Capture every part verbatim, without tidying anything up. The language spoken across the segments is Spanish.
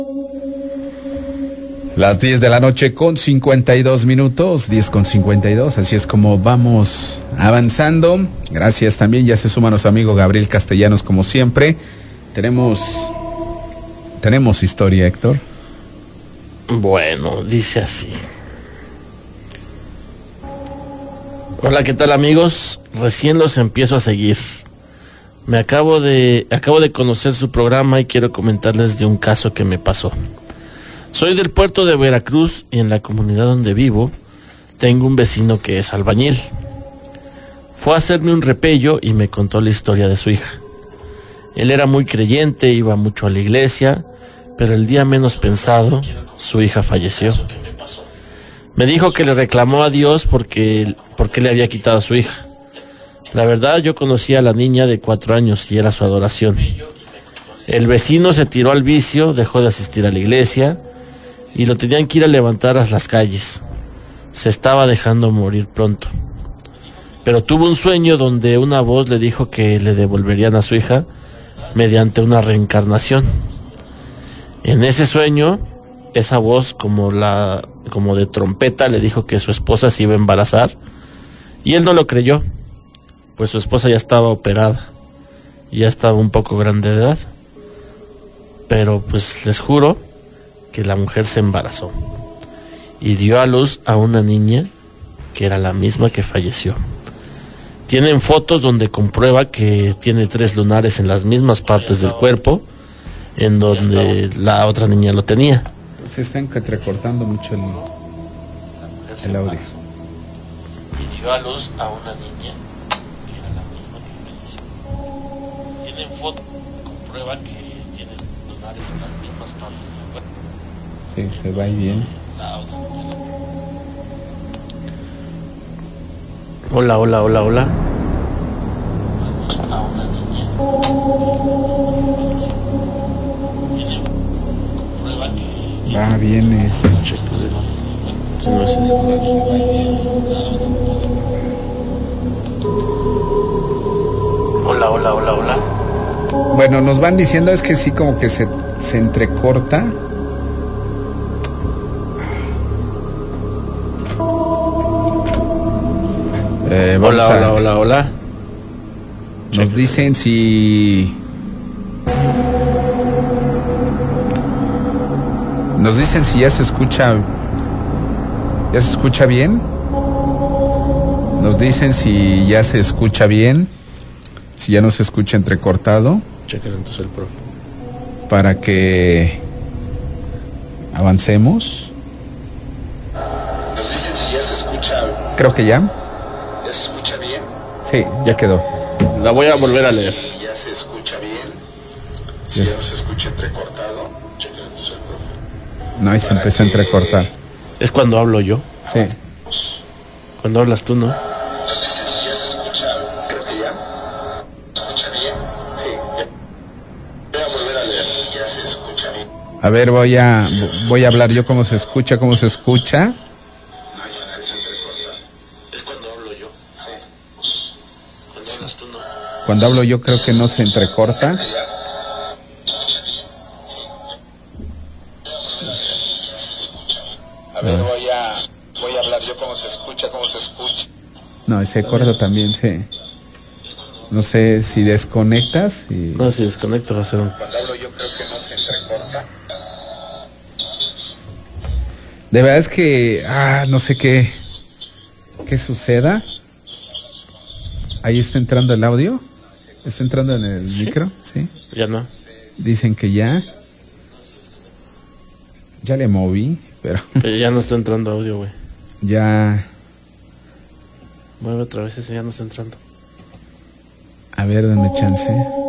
Las diez de la noche con cincuenta y dos minutos, diez con cincuenta y dos, así es como vamos avanzando. Gracias también, ya se suma nuestro amigo Gabriel Castellanos como siempre. Tenemos, tenemos historia, Héctor. Bueno, dice así. Hola, ¿qué tal, amigos? Recién los empiezo a seguir. Me acabo de, acabo de conocer su programa y quiero comentarles de un caso que me pasó. Soy del puerto de Veracruz y en la comunidad donde vivo tengo un vecino que es albañil. Fue a hacerme un repello y me contó la historia de su hija. Él era muy creyente, iba mucho a la iglesia, pero el día menos pensado, su hija falleció. Me dijo que le reclamó a Dios porque, porque le había quitado a su hija. La verdad, yo conocía a la niña de cuatro años y era su adoración. El vecino se tiró al vicio, dejó de asistir a la iglesia y lo tenían que ir a levantar a las calles. Se estaba dejando morir pronto. Pero tuvo un sueño donde una voz le dijo que le devolverían a su hija mediante una reencarnación. En ese sueño, esa voz como la como de trompeta le dijo que su esposa se iba a embarazar y él no lo creyó, pues su esposa ya estaba operada y ya estaba un poco grande de edad. Pero pues les juro que la mujer se embarazó y dio a luz a una niña que era la misma que falleció. Tienen fotos donde comprueba que tiene tres lunares en las mismas partes del cuerpo en donde la otra niña lo tenía. Se está entrecortando mucho el, el audio. Y dio a luz a una niña que era la misma que falleció. Tienen fotos que comprueba que tiene lunares en las mismas partes del cuerpo. Sí, se va bien. Hola, hola, hola, hola. Va, viene. No es eso. Hola, hola, hola, hola. Bueno, nos van diciendo es que sí, como que se, se entrecorta. Eh, hola, a, hola, hola, hola. Nos dicen si... Nos dicen si ya se escucha... ¿Ya se escucha bien? Nos dicen si ya se escucha bien. Si ya no se escucha entrecortado. Chequen entonces el profe. Para que... avancemos. Nos dicen si ya se escucha... Creo que ya. ¿Ya se escucha bien? Sí, ya quedó. La voy a volver a leer. Si ya se escucha bien. Si ya no se escucha entrecortado. Chequen entonces el profe. No, ahí se empezó a entrecortar. Es cuando hablo yo. Sí. Cuando hablas tú, ¿no? Nos dicen si ya se escucha... Creo que ya. ¿Se escucha bien? Sí. Ya. Voy a volver a leer. Ya se escucha bien. A ver, voy a voy a hablar yo cómo se escucha, cómo se escucha. Cuando hablo yo creo que no se entrecorta. A ver, voy a voy a hablar yo cómo se escucha, cómo se escucha. No, ese corto también se... No sé si desconectas y... No, si desconecto va a ser un... Cuando hablo yo creo que no se entrecorta. De verdad es que... Ah, no sé qué... ¿Qué suceda? Ahí está entrando el audio. ¿Está entrando en el ¿Sí? micro? Sí. Ya no. Dicen que ya. Ya le moví, pero... pero ya no está entrando audio, güey. Ya... Mueve otra vez, ese ya no está entrando. A ver, denme chance.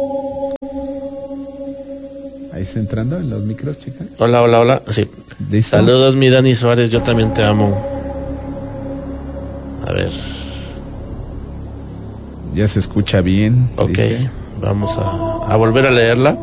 Ahí está entrando en los micros, chicas. Hola, hola, hola. Sí. ¿Listo? Saludos, mi Dani Suárez, yo también te amo. A ver. Ya se escucha bien. Ok, dice. Vamos a, a volver a leerla.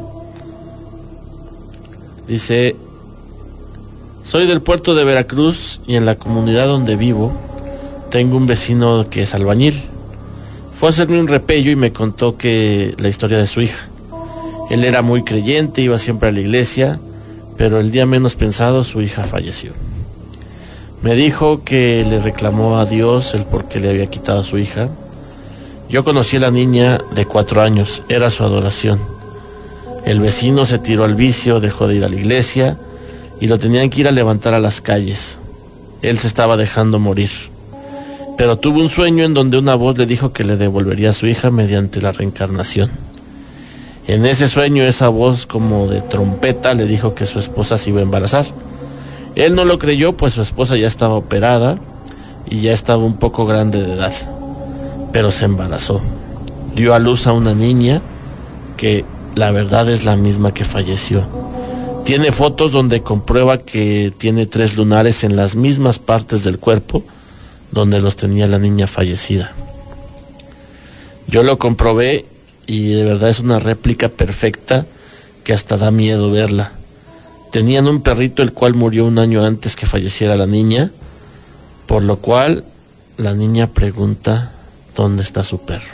Dice: soy del puerto de Veracruz y en la comunidad donde vivo tengo un vecino que es albañil. Fue a hacerme un repello y me contó que la historia de su hija. Él era muy creyente, iba siempre a la iglesia, pero el día menos pensado su hija falleció. Me dijo que le reclamó a Dios el por qué le había quitado a su hija. Yo conocí a la niña de cuatro años, era su adoración. El vecino se tiró al vicio, dejó de ir a la iglesia y lo tenían que ir a levantar a las calles. Él se estaba dejando morir, pero tuvo un sueño en donde una voz le dijo que le devolvería a su hija mediante la reencarnación. En ese sueño esa voz como de trompeta le dijo que su esposa se iba a embarazar. Él no lo creyó, pues su esposa ya estaba operada y ya estaba un poco grande de edad, pero se embarazó. Dio a luz a una niña que la verdad es la misma que falleció. Tiene fotos donde comprueba que tiene tres lunares en las mismas partes del cuerpo donde los tenía la niña fallecida. Yo lo comprobé y de verdad es una réplica perfecta que hasta da miedo verla. Tenían un perrito el cual murió un año antes que falleciera la niña, por lo cual la niña pregunta ¿dónde está su perro?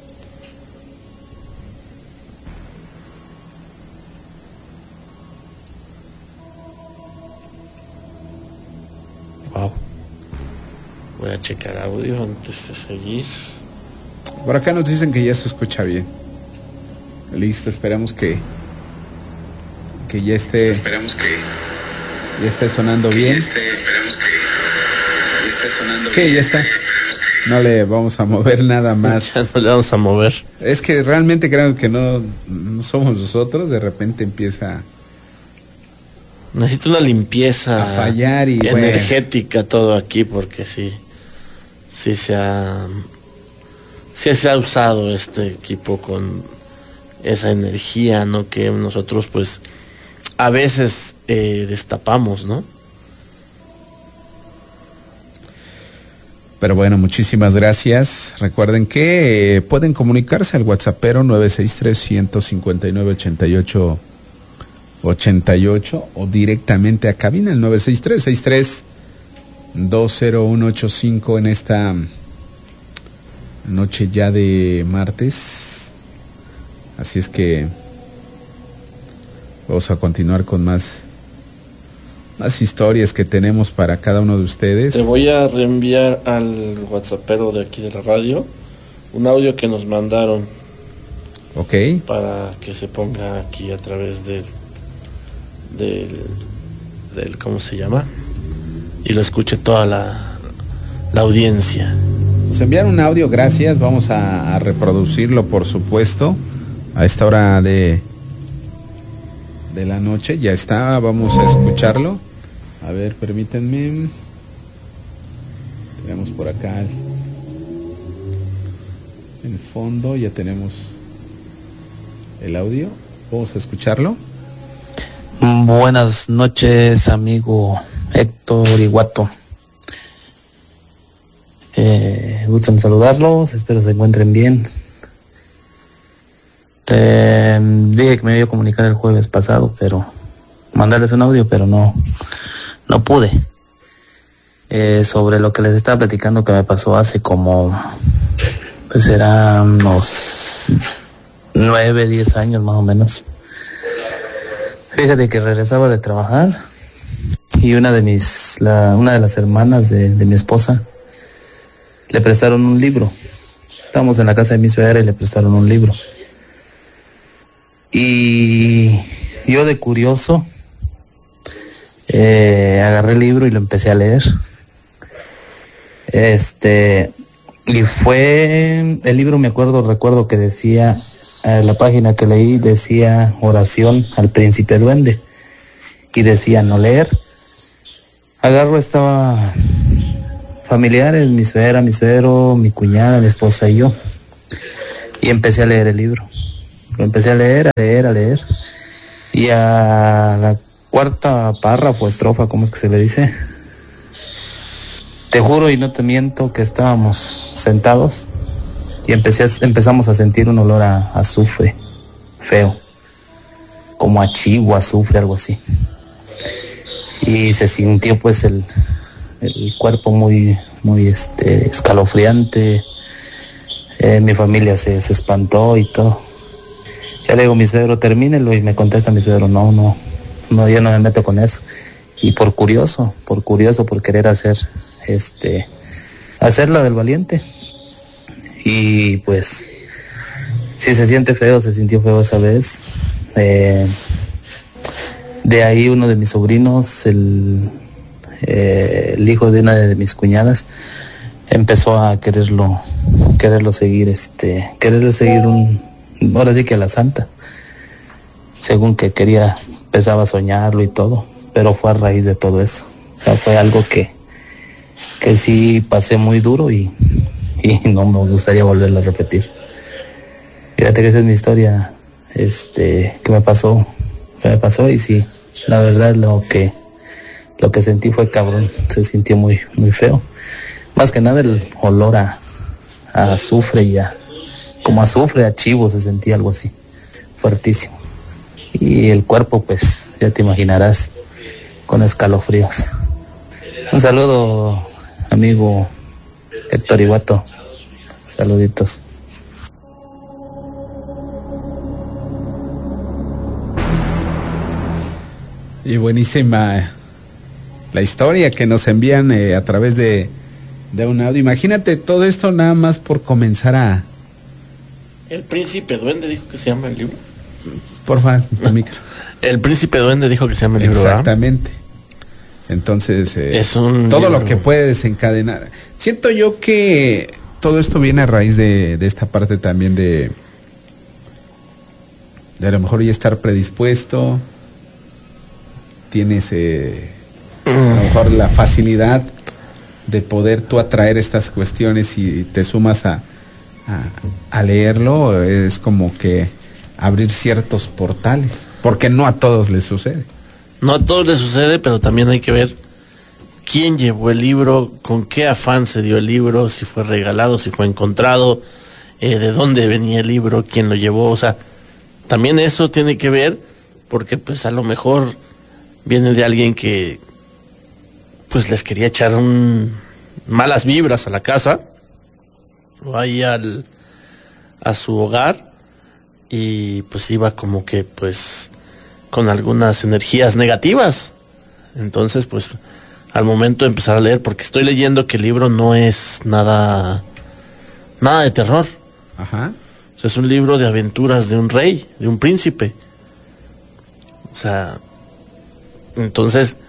Wow. Voy a checar audio antes de seguir. Por acá nos dicen que ya se escucha bien. Listo, esperamos que que ya esté Esperemos que ya esté sonando que bien. ya esté, esperemos que ya esté sonando Sí, bien. ya está. No le vamos a mover nada más. Ya no le vamos a mover. Es que realmente creo que no, no somos nosotros. De repente empieza Necesito una limpieza a fallar y bueno. energética todo aquí, porque sí, sí se ha, sí se ha usado este equipo con esa energía, ¿no? Que nosotros pues a veces eh, destapamos, ¿no? Pero bueno, muchísimas gracias. Recuerden que eh, pueden comunicarse al WhatsAppero nueve seis tres, uno cinco nueve, ocho ocho ocho ocho o directamente a cabina el nueve seis tres, seis tres dos cero uno ocho cinco en esta noche ya de martes. Así es que vamos a continuar con más más historias que tenemos para cada uno de ustedes. Te voy a reenviar al WhatsAppero de aquí de la radio un audio que nos mandaron. Ok. Para que se ponga aquí a través del del, del ¿cómo se llama? Y lo escuche toda la, la audiencia. Nos enviaron un audio, gracias. Vamos a, a reproducirlo, por supuesto, a esta hora de de la noche. Ya está, vamos a escucharlo. A ver, permítanme. Tenemos por acá el, en el fondo, ya tenemos el audio. Vamos a escucharlo. Buenas noches, amigo Héctor Iguato. Eh, gusto en saludarlos, espero se encuentren bien. Eh, dije que me iba a comunicar el jueves pasado, pero mandarles un audio, pero no, no pude. Eh, sobre lo que les estaba platicando que me pasó hace como, pues eran unos nueve, diez años más o menos. Fíjate que regresaba de trabajar y una de mis, la, una de las hermanas de, de mi esposa le prestaron un libro. Estábamos en la casa de mi suegra y le prestaron un libro. Y yo de curioso eh, agarré el libro y lo empecé a leer. Este, y fue, el libro me acuerdo, recuerdo que decía, eh, la página que leí decía oración al príncipe duende y decía no leer. Agarro, estaba familiares, mi suegra, mi suegro, mi cuñada, mi esposa y yo, y empecé a leer el libro. Lo empecé a leer, a leer, a leer, y a la cuarta párrafo, estrofa, ¿cómo es que se le dice? Te juro y no te miento que estábamos sentados y empecé a, empezamos a sentir un olor a, a azufre, feo, como a chivo, azufre, algo así. Y se sintió pues el, el cuerpo muy, muy este, escalofriante. Eh, mi familia se, se espantó y todo. Ya le digo a mi suegro, termínelo, y me contesta mi suegro, no, no, no, yo no me meto con eso. Y por curioso, por curioso, por querer hacer, este, hacer la del valiente. Y pues, si se siente feo, se sintió feo esa vez. Eh, de ahí uno de mis sobrinos, el, eh, el hijo de una de mis cuñadas, empezó a quererlo, quererlo seguir, este, quererlo seguir un, ahora sí que a la santa. Según que quería, empezaba a soñarlo y todo, pero fue a raíz de todo eso. O sea, fue algo que, que sí pasé muy duro y, y no me gustaría volverlo a repetir. Fíjate que esa es mi historia, este, que me pasó, que me pasó y sí, la verdad lo que, lo que sentí fue cabrón, se sintió muy, muy feo. Más que nada el olor a, a azufre y a, como azufre, a chivo, se sentía algo así, fuertísimo. Y el cuerpo, pues, ya te imaginarás, con escalofríos. Un saludo, amigo Héctor Iguato. Saluditos. Y buenísima la historia que nos envían eh, a través de, de un audio. Imagínate todo esto nada más por comenzar a... El Príncipe Duende dijo que se llama el libro. Por favor, el micro. El Príncipe Duende dijo que se llama el libro. Exactamente. Entonces, eh, es un todo libro. Lo que puede desencadenar. Siento yo que todo esto viene a raíz de, de esta parte también de, de a lo mejor ya estar predispuesto. Tienes eh, a lo mejor la facilidad de poder tú atraer estas cuestiones y te sumas a, a, a leerlo. Es como que abrir ciertos portales, porque no a todos les sucede. No a todos les sucede, pero también hay que ver quién llevó el libro, con qué afán se dio el libro, si fue regalado, si fue encontrado, eh, de dónde venía el libro, quién lo llevó. O sea, también eso tiene que ver, porque pues a lo mejor viene de alguien que pues les quería echar un, malas vibras a la casa, o ahí al, a su hogar, y pues iba como que pues con algunas energías negativas. Entonces pues al momento de empezar a leer, porque estoy leyendo que el libro no es nada nada de terror. Ajá. O sea, es un libro de aventuras de un rey, de un príncipe. O sea, entonces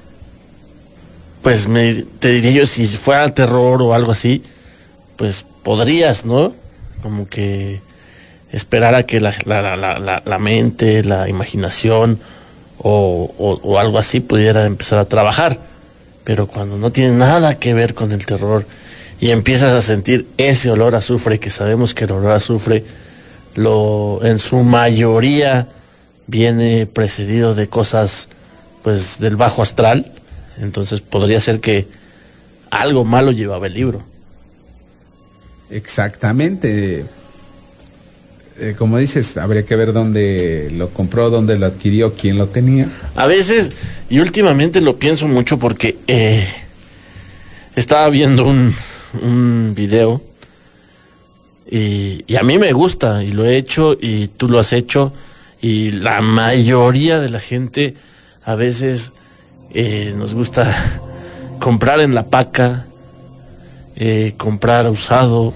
pues me, te diría yo, si fuera terror o algo así, pues podrías, ¿no? Como que esperar a que la, la, la, la, la mente, la imaginación o, o, o algo así pudiera empezar a trabajar. Pero cuando no tiene nada que ver con el terror y empiezas a sentir ese olor a azufre, que sabemos que el olor a azufre lo, en su mayoría viene precedido de cosas pues del bajo astral, entonces podría ser que algo malo llevaba el libro. Exactamente. Eh, como dices, habría que ver dónde lo compró, dónde lo adquirió, quién lo tenía. A veces, y últimamente lo pienso mucho porque eh, estaba viendo un, un video y, y a mí me gusta, y lo he hecho, y tú lo has hecho, y la mayoría de la gente a veces eh, nos gusta comprar en la paca, eh, comprar usado,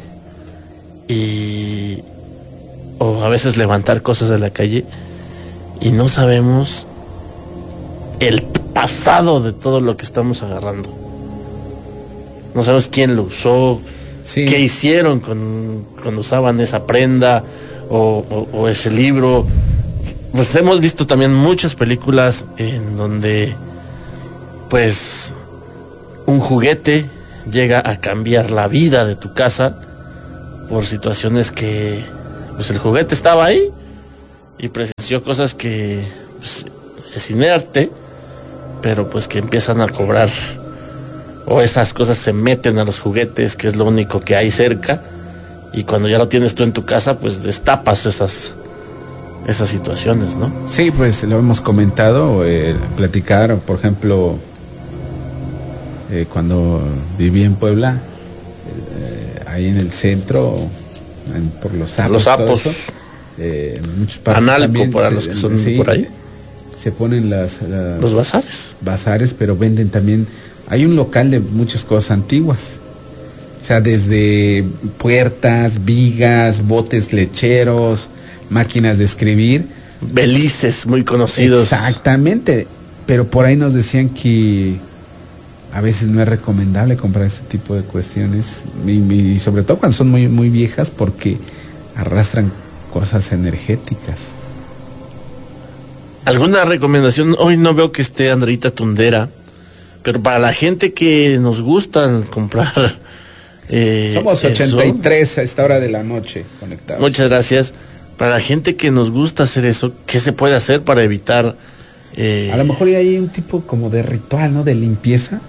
y o a veces levantar cosas de la calle y no sabemos el pasado de todo lo que estamos agarrando. No sabemos quién lo usó, sí, qué hicieron con, cuando usaban esa prenda o, o, o ese libro. Pues hemos visto también muchas películas en donde pues un juguete llega a cambiar la vida de tu casa por situaciones que pues el juguete estaba ahí y presenció cosas que pues, es inerte, pero pues que empiezan a cobrar, o esas cosas se meten a los juguetes, que es lo único que hay cerca, y cuando ya lo tienes tú en tu casa, pues destapas esas esas situaciones, ¿no? Sí, pues lo hemos comentado, eh, platicar, por ejemplo, eh, cuando viví en Puebla, eh, ahí en el centro, en, por los sapos, los sapos, eso, eh, en muchas partes Analco también, para sí, los que son sí, por ahí. se ponen las, las los bazares. bazares, pero venden también. Hay un local de muchas cosas antiguas. O sea, desde puertas, vigas, botes lecheros, máquinas de escribir. Belices muy conocidos. Exactamente. Pero por ahí nos decían que a veces no es recomendable comprar este tipo de cuestiones. Y, y sobre todo cuando son muy, muy viejas, porque arrastran cosas energéticas. ¿Alguna recomendación? Hoy no veo que esté Andreita Tundera, pero para la gente que nos gusta comprar... Eh, Somos ochenta y tres eso, a esta hora de la noche conectados. Muchas gracias. Para la gente que nos gusta hacer eso, ¿qué se puede hacer para evitar? Eh... A lo mejor hay un tipo como de ritual, ¿no? De limpieza.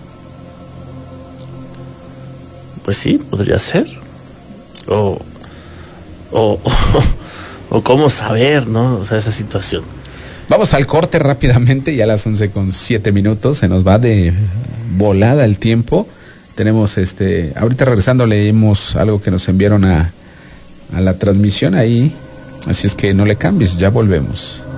Pues sí, podría ser. O, o, o, o cómo saber, ¿no? O sea, esa situación. Vamos al corte rápidamente, ya a las once con siete minutos, se nos va de volada el tiempo. Tenemos este, ahorita regresando leemos algo que nos enviaron a, a la transmisión ahí, así es que no le cambies, ya volvemos.